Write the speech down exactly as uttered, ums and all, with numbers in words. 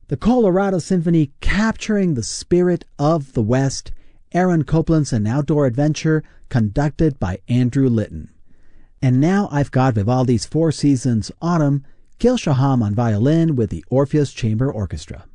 The Colorado Symphony capturing the spirit of the West. Aaron Copland's An Outdoor Adventure, conducted by Andrew Litton. And now I've got Vivaldi's Four Seasons Autumn, Gil Shaham on violin with the Orpheus Chamber Orchestra.